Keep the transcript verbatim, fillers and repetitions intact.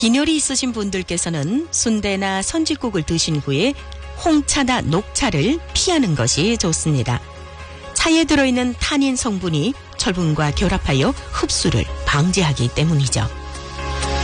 기혈이 있으신 분들께서는 순대나 선짓국을 드신 후에 홍차나 녹차를 피하는 것이 좋습니다. 차에 들어있는 타닌 성분이 철분과 결합하여 흡수를 방지하기 때문이죠.